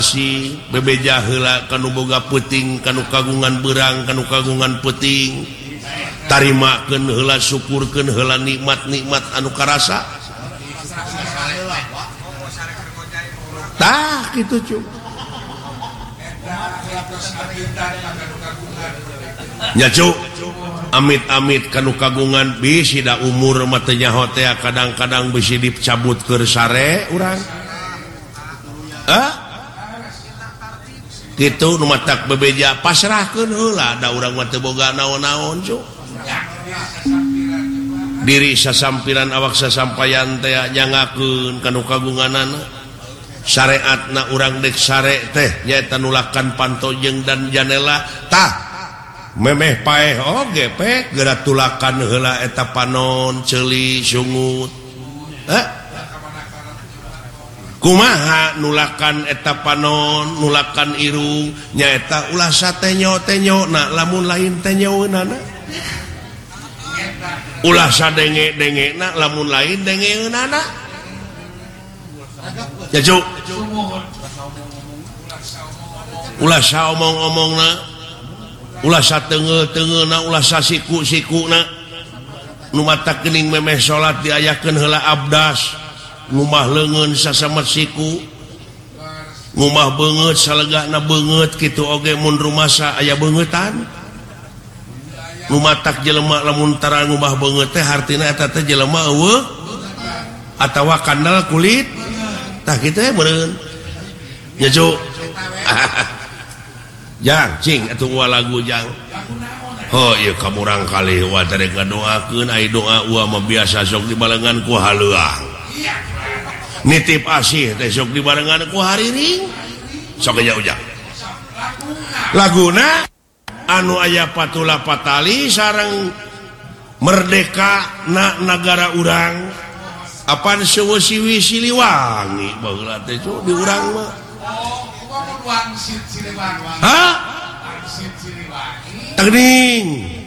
bebeja heula kanu boga peuting kanu kagungan berang kanu kagungan peuting tarimakeun heula syukurkeun heula nikmat-nikmat anu karasa tah kitu cu nya cu amit-amit kanu kagungan bisi da umur mah teu nyaho teh kadang-kadang bisi dicabut keur sare urang gitu nu matak bebeja pasrahkeun heula da urang mah teu boga naon-naon cu diri sasampiran awak sasampayan teh nyangakeun kanu kagunganana syariatna urang dek sare teh nyaeta nulakan pantojeng dan janela tah memeh paeh oge pe geura tulakan heula eta panon ceuli sungut kumaha nulakan eta panon nulakan irung nyaeta ulah satenyo-tenyo na lamun lain tenyoeunana ulah sadenge-dengena lamun lain dengeunana ya cuk ulah saomong-omongna ulah sateungeuh-teungeuhna ulah sasiku-sikuna nu matak geuning memeh salat diayakeun heula abdas ngumah leungeun sasamet siku ngumah beungeut salegana beungeut kitu oge mun rumasa aya beungetan nu matak jelema lamun tara ngumah beungeut teh hartina eta teh jelema eueuh atawa kandal kulit tah kitu meureun nya cu jang cing atuh lagu jang oh ieu kamurang kali wa teh ngadoakeun ai doa ua mah biasa sok dibalengan ku haleuang nitip asih teh sok dibarengan ku hariring sok aja ujang laguna anu aya patula patali sareng merdeka na negara urang apan seueuh Siliwangi baheula teh cu di urang mah ha teuing